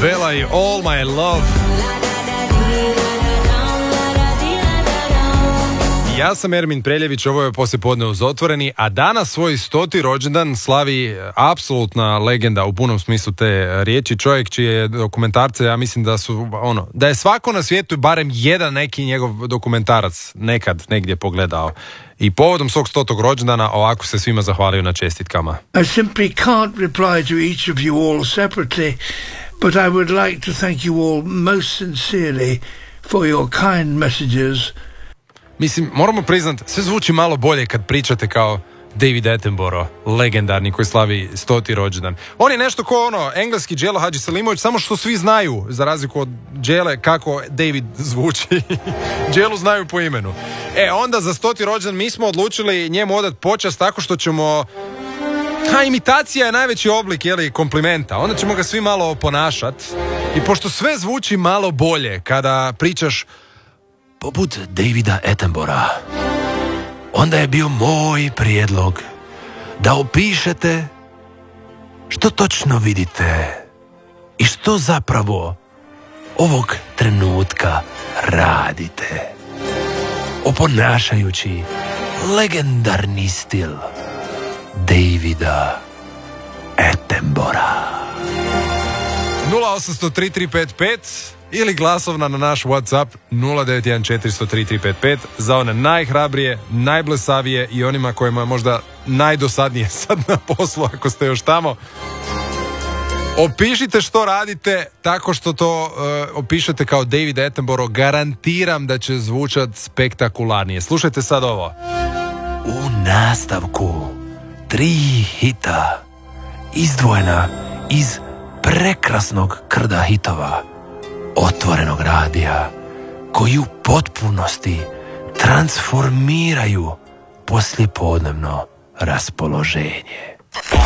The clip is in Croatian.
Vela i All My Love. Ja sam Ermin Preljević, ovo je Poslijepodne uz Otvoreni, a danas svoj 100. rođendan slavi apsolutna legenda u punom smislu te riječi, čovjek čije dokumentarce, ja mislim da su, da je svako na svijetu barem jedan neki njegov dokumentarac nekad negdje pogledao. I povodom svog 100. rođendana ovako se svima zahvalio na čestitkama. I simply can't reply to each of you all separately, but I would like to thank you all most sincerely for your kind messages. Mislim, moramo priznat, sve zvuči malo bolje kad pričate kao David Attenborough, legendarni koji slavi 100. rođendan. On je nešto ko engleski Đelo Hadžiselimović, samo što svi znaju, za razliku od Đele, kako David zvuči. Đelu znaju po imenu. Onda za 100. rođendan mi smo odlučili njemu odati počast tako što ćemo... imitacija je najveći oblik, komplimenta. Onda ćemo ga svi malo oponašat. I pošto sve zvuči malo bolje kada pričaš poput Davida Attenborougha, onda je bio moj prijedlog da opišete što točno vidite i što zapravo ovog trenutka radite, oponašajući legendarni stil Davida Attenborougha. 0803355 ili glasovna na naš WhatsApp 0914003355 za one najhrabrije, najblesavije i onima kojima je možda najdosadnije sad na poslu ako ste još tamo. Opišite što radite tako što to opišete kao David Attenborough. Garantiram da će zvučat spektakularnije. Slušajte sad ovo. U nastavku 3 hita izdvojena iz prekrasnog krda hitova Otvorenog radija, koji u potpunosti transformiraju poslijepodnevno raspoloženje.